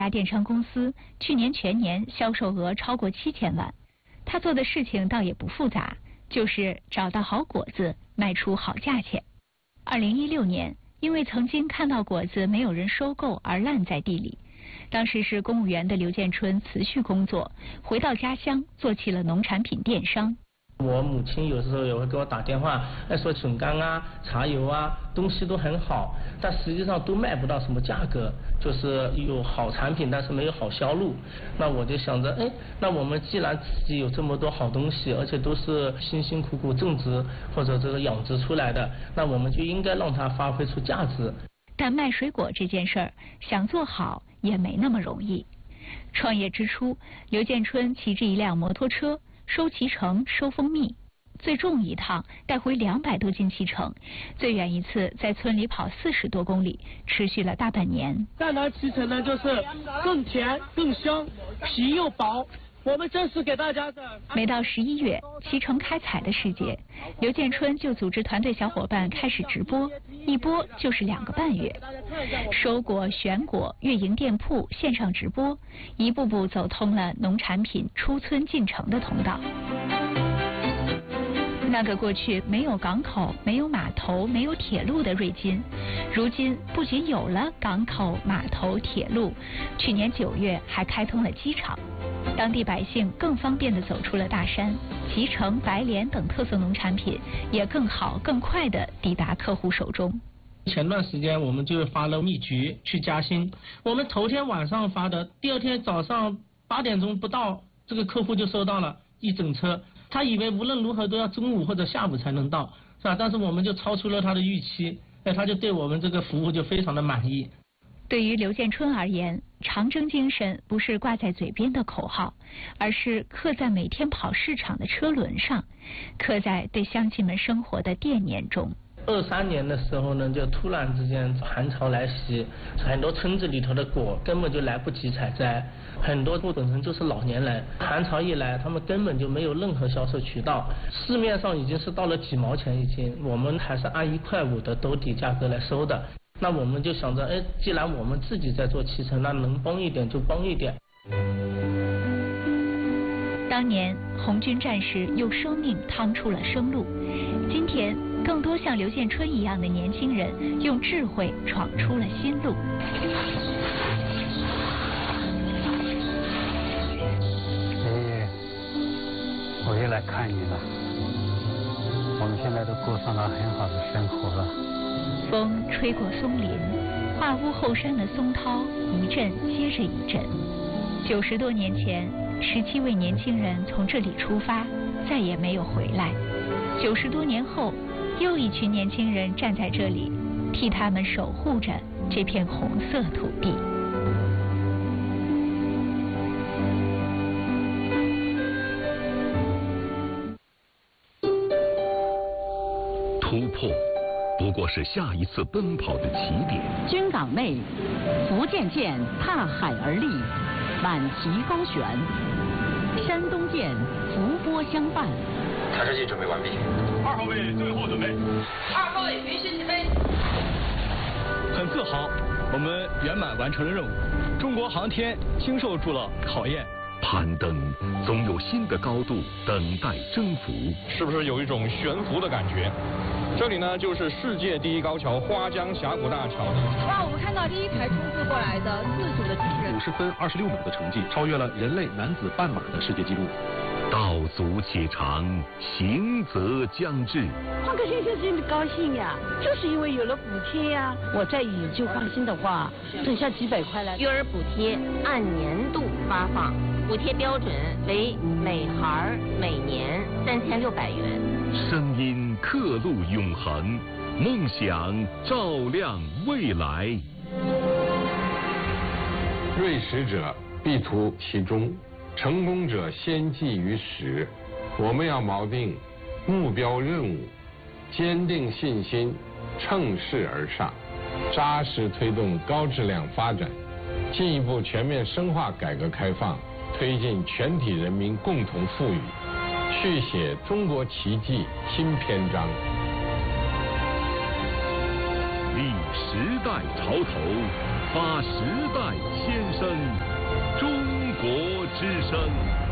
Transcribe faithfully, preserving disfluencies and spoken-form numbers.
家电商公司去年全年销售额超过七千万。他做的事情倒也不复杂，就是找到好果子，卖出好价钱。二零一六年，因为曾经看到果子没有人收购而烂在地里，当时是公务员的刘建春辞去工作，回到家乡做起了农产品电商。 我母亲有时候也会给我打电话，来说笋干啊、茶油啊，东西都很好，但实际上都卖不到什么价格，就是有好产品，但是没有好销路。那我就想着，哎，那我们既然自己有这么多好东西，而且都是辛辛苦苦种植或者这个养殖出来的，那我们就应该让它发挥出价值。 但卖水果这件事儿，想做好也没那么容易。创业之初，刘建春骑着一辆摩托车，收脐橙、收蜂蜜，最重一趟带回两百多斤脐橙，最远一次在村里跑四十多公里，持续了大半年。 赣南脐橙呢，就是更甜、更香，皮又薄。我们这是给大家的。 每到十一月，脐橙开采的时节，刘建春就组织团队小伙伴开始直播，一播就是两个半月，收果、选果、运营店铺、线上直播，一步步走通了农产品出村进城的通道。那个过去没有港口、没有码头、没有铁路的瑞金，如今不仅有了港口、码头、铁路，去年九月还开通了机场。当地百姓更方便地走出了大山，脐橙、白莲等特色农产品也更好、更快地抵达客户手中。 前段时间我们就发了蜜橘去嘉兴，我们头天晚上发的，第二天早上八点钟不到，这个客户就收到了一整车。他以为无论如何都要中午或者下午才能到，是吧？但是我们就超出了他的预期，哎，他就对我们这个服务就非常的满意。 对于刘建春而言，长征精神不是挂在嘴边的口号，而是刻在每天跑市场的车轮上，刻在对乡亲们生活的惦念中。 二三年的时候呢，就突然之间寒潮来袭，很多村子里头的果根本就来不及采摘，很多户本身就是老年人，寒潮一来，他们根本就没有任何销售渠道，市面上已经是到了几毛钱一斤，我们还是按一块五的兜底价格来收的。那我们就想着，哎，既然我们自己在做脐橙，那能帮一点就帮一点。 当年红军战士用生命趟出了生路，今天更多像刘建春一样的年轻人用智慧闯出了新路。 爷爷，我又来看你了，我们现在都过上了很好的生活了。 风吹过松林，画屋后山的松涛一阵接着一阵。九十多年前，十七位年轻人从这里出发，再也没有回来。九十多年后，又一群年轻人站在这里，替他们守护着这片红色土地。 突破不过是下一次奔跑的起点。 军港内，福建舰踏海而立，满旗高悬；山东舰伏波相伴。 抬车机准备完毕。 二号位最后准备。 二号位允许起飞。 很自豪，我们圆满完成了任务。中国航天经受住了考验。 攀登总有新的高度等待征服， 是不是有一种悬浮的感觉？这里呢，就是世界第一高桥花江峡谷大桥。 哇，我们看到第一台冲刺过来的自主的机器人， 五十分二十六秒的成绩，超越了人类男子半马的世界纪录。 道阻且长，行则将至。 换个先生真的高兴呀，就是因为有了补贴呀。我再以就放心的话，省下几百块来。 育儿补贴按年度发放，补贴标准为每孩每年三千六百元。 声音刻录永恒，梦想照亮未来。 锐实者必图其中，成功者先记于始。我们要锚定目标任务，坚定信心，乘势而上，扎实推动高质量发展，进一步全面深化改革开放，推进全体人民共同富裕，续写中国奇迹新篇章。 立时代潮头，发时代先声，中国之声。